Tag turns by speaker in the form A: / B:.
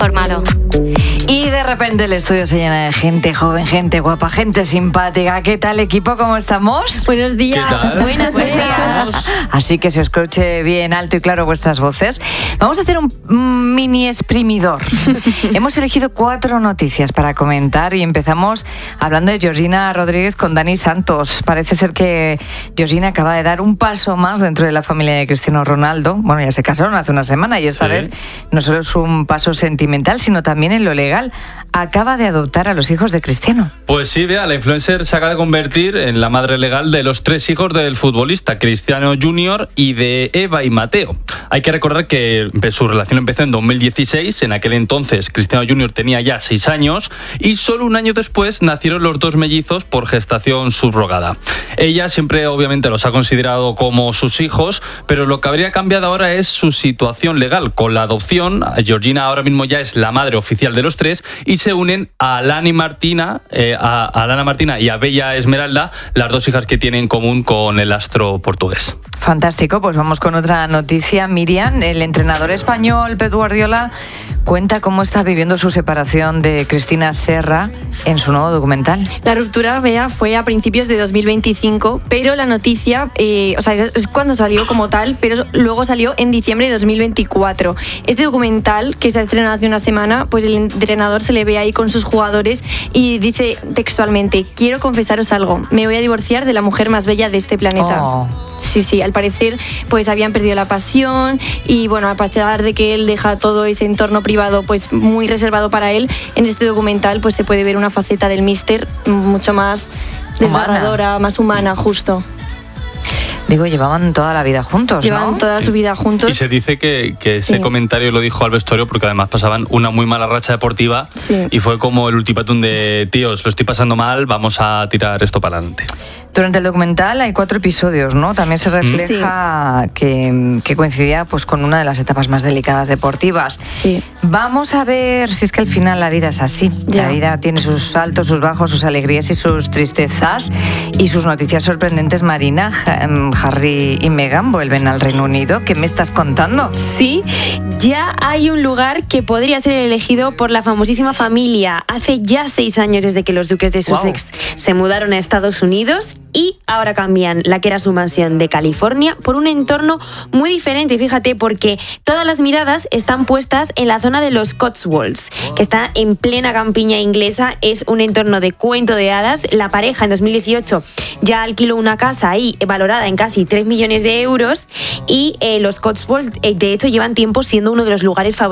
A: Formado.
B: Y de repente el estudio se llena de gente joven, gente guapa, gente simpática. ¿Qué tal, equipo? ¿Cómo estamos?
A: Buenos días.
C: ¿Qué tal?
A: Buenos días.
B: Así que se escuche bien alto y claro vuestras voces. Vamos a hacer un mini exprimidor. Hemos elegido 4 noticias para comentar y empezamos hablando de Georgina Rodríguez con Dani Santos. Parece ser que Georgina acaba de dar un paso más dentro de la familia de Cristiano Ronaldo. Bueno, ya se casaron hace una semana y esta vez no solo es un paso sentimental, sino también en lo legal. Acaba de adoptar a los hijos de Cristiano.
C: Pues sí, vea, la influencer se acaba de convertir en la madre legal de los 3 hijos del futbolista, Cristiano Junior y de Eva y Mateo. Hay que recordar que su relación empezó en 2016, en aquel entonces Cristiano Junior tenía ya 6 años y solo un año después nacieron los 2 mellizos por gestación subrogada. Ella siempre obviamente los ha considerado como sus hijos, pero lo que habría cambiado ahora es su situación legal. Con la adopción, Georgina ahora mismo ya es la madre oficial de los 3 y se unen a Alana Martina y a Bella Esmeralda, las 2 hijas que tiene en común con el astro portugués.
B: Fantástico, pues vamos con otra noticia. Miriam, el entrenador español Pep Guardiola cuenta cómo está viviendo su separación de Cristina Serra en su nuevo documental.
A: La ruptura, Bea, fue a principios de 2025, pero la noticia, es cuando salió como tal, pero luego salió en diciembre de 2024. Este documental, que se ha estrenado hace una semana, pues el entrenador se le ve ahí con sus jugadores y dice textualmente: quiero confesaros algo, me voy a divorciar de la mujer más bella de este planeta.
B: Oh.
A: Sí, al parecer pues habían perdido la pasión y bueno, a pesar de que él deja todo ese entorno privado pues muy reservado para él, en este documental pues se puede ver una faceta del míster mucho más desgarradora, más humana, justo.
B: Digo, llevaban toda la vida juntos,
A: Llevaban toda su vida juntos.
C: Y se dice que ese comentario lo dijo al vestuario porque además pasaban una muy mala racha deportiva y fue como el ultimátum de: tíos, lo estoy pasando mal, vamos a tirar esto para adelante.
B: Durante el documental hay 4 episodios, ¿no? También se refleja que coincidía pues con una de las etapas más delicadas deportivas.
A: Sí.
B: Vamos a ver si es que al final la vida es así.
A: Ya.
B: La vida tiene sus altos, sus bajos, sus alegrías y sus tristezas y sus noticias sorprendentes. Marina, Harry y Meghan vuelven al Reino Unido. ¿Qué me estás contando?
D: Sí, ya hay un lugar que podría ser elegido por la famosísima familia. Hace ya 6 años desde que los duques de Sussex se mudaron a Estados Unidos y ahora cambian la que era su mansión de California por un entorno muy diferente, fíjate, porque todas las miradas están puestas en la zona de los Cotswolds, que está en plena campiña inglesa. Es un entorno de cuento de hadas. La pareja en 2018 ya alquiló una casa ahí valorada en casi 3 millones de euros y los Cotswolds de hecho llevan tiempo siendo uno de los lugares favoritos